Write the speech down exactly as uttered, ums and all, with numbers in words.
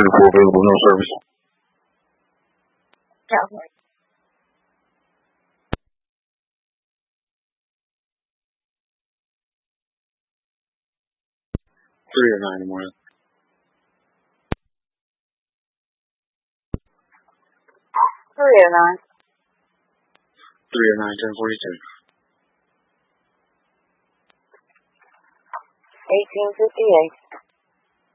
thirty-four available, no service. California. three oh nine in the morning. three oh nine. three oh nine, ten forty-two. eighteen fifty-eight.